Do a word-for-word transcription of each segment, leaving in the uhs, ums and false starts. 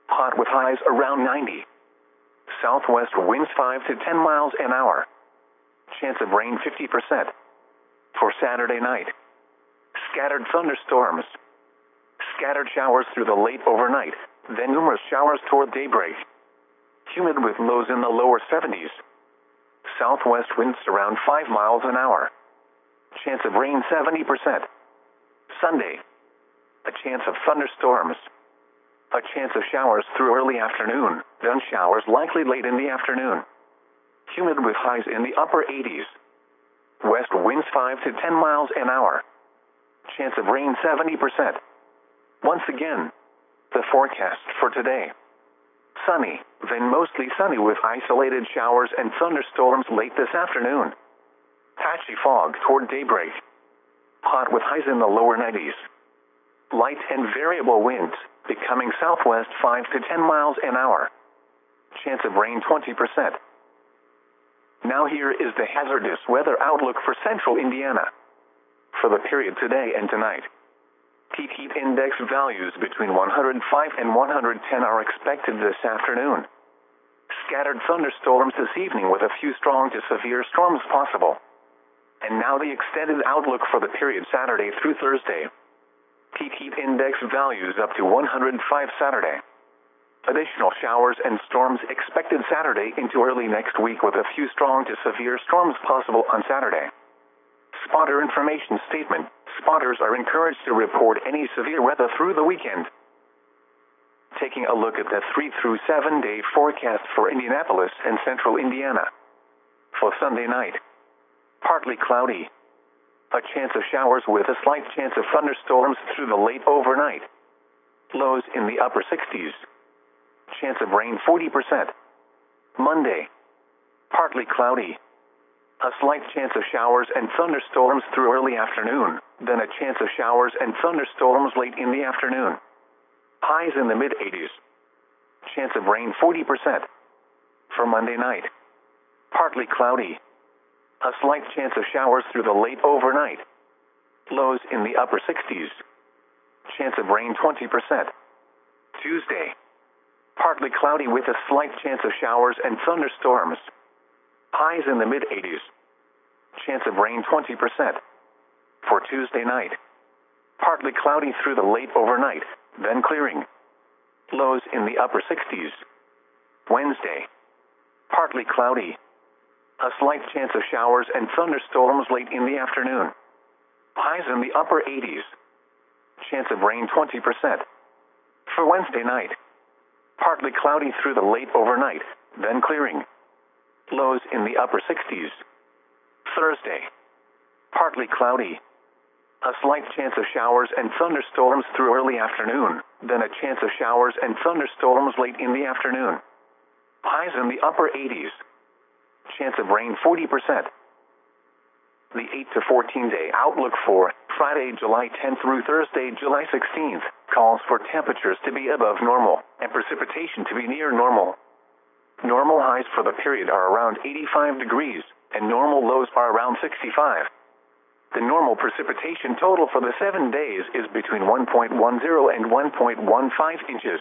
Hot with highs around ninety. Southwest winds five to ten miles an hour. Chance of rain fifty percent. For Saturday night, scattered thunderstorms. Scattered showers through the late overnight, then numerous showers toward daybreak. Humid with lows in the lower seventies. Southwest winds around five miles an hour. Chance of rain seventy percent. Sunday, a chance of thunderstorms. A chance of showers through early afternoon, then showers likely late in the afternoon. Humid with highs in the upper eighties. West winds five to ten miles an hour. Chance of rain seventy percent. Once again, the forecast for today. Sunny, then mostly sunny with isolated showers and thunderstorms late this afternoon. Patchy fog toward daybreak. Hot with highs in the lower nineties. Light and variable winds, becoming southwest five to ten miles an hour. Chance of rain twenty percent. Now here is the hazardous weather outlook for central Indiana. For the period today and tonight, heat heat index values between one hundred five and one hundred ten are expected this afternoon. Scattered thunderstorms this evening with a few strong to severe storms possible. And now the extended outlook for the period Saturday through Thursday. Heat heat index values up to one hundred five Saturday. Additional showers and storms expected Saturday into early next week with a few strong to severe storms possible on Saturday. Spotter information statement. Spotters are encouraged to report any severe weather through the weekend. Taking a look at the three through seven day forecast for Indianapolis and central Indiana. For Sunday night, partly cloudy. A chance of showers with a slight chance of thunderstorms through the late overnight. Lows in the upper sixties. Chance of rain forty percent. Monday, partly cloudy. A slight chance of showers and thunderstorms through early afternoon, then a chance of showers and thunderstorms late in the afternoon. Highs in the mid eighties. Chance of rain forty percent. For Monday night, partly cloudy. A slight chance of showers through the late overnight. Lows in the upper sixties. Chance of rain twenty percent. Tuesday, partly cloudy with a slight chance of showers and thunderstorms. Highs in the mid eighties. Chance of rain twenty percent. For Tuesday night, partly cloudy through the late overnight, then clearing. Lows in the upper sixties. Wednesday, partly cloudy. A slight chance of showers and thunderstorms late in the afternoon. Highs in the upper eighties. Chance of rain twenty percent. For Wednesday night, partly cloudy through the late overnight, then clearing. Lows in the upper sixties. Thursday, partly cloudy. A slight chance of showers and thunderstorms through early afternoon, then a chance of showers and thunderstorms late in the afternoon. Highs in the upper eighties. Chance of rain forty percent. The eight to fourteen day outlook for Friday, July tenth through Thursday, July sixteenth, calls for temperatures to be above normal and precipitation to be near normal. Normal highs for the period are around eighty-five degrees, and normal lows are around sixty-five. The normal precipitation total for the seven days is between one point one zero and one point one five inches.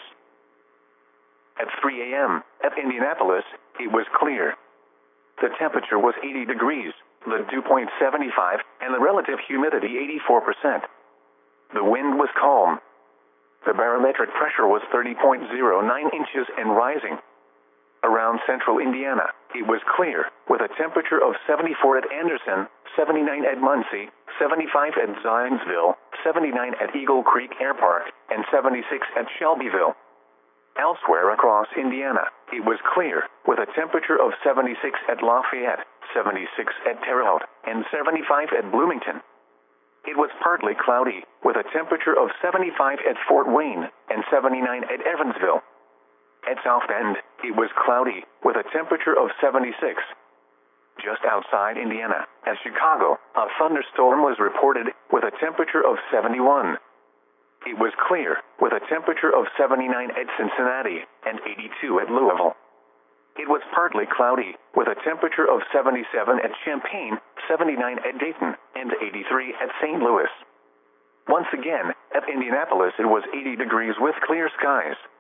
At three a m at Indianapolis, it was clear. The temperature was eighty degrees, the dew point seventy-five, and the relative humidity eighty-four percent. The wind was calm. The barometric pressure was thirty point zero nine inches and rising. Around central Indiana, it was clear, with a temperature of seventy-four at Anderson, seventy-nine at Muncie, seventy-five at Zionsville, seventy-nine at Eagle Creek Air Park, and seventy-six at Shelbyville. Elsewhere across Indiana, it was clear, with a temperature of seventy-six at Lafayette, seventy-six at Terre Haute, and seventy-five at Bloomington. It was partly cloudy, with a temperature of seventy-five at Fort Wayne, and seventy-nine at Evansville. At South Bend, it was cloudy, with a temperature of seventy-six. Just outside Indiana, at Chicago, a thunderstorm was reported, with a temperature of seventy-one. It was clear, with a temperature of seventy-nine at Cincinnati, and eighty-two at Louisville. It was partly cloudy, with a temperature of seventy-seven at Champaign, seventy-nine at Dayton, and eighty-three at Saint Louis. Once again, at Indianapolis it was eighty degrees with clear skies.